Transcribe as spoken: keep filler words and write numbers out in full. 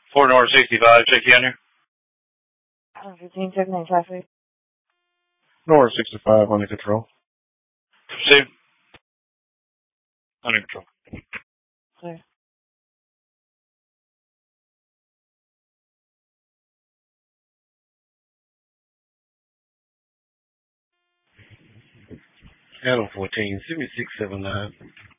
four North sixty-five, check you under. fifteen, check nine traffic. North sixty-five, under control. Proceed. Under control. Clear. Adam fourteen, send me six seven nine.